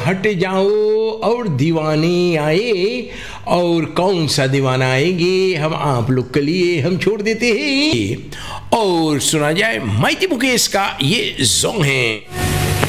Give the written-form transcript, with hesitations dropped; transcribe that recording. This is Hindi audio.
हट जाओ और दीवाने आए, और कौन सा दीवाना आएंगे हम आप लोग के लिए हम छोड़ देते हैं। और सुना जाए माइटी मुकेश का ये सॉन्ग है।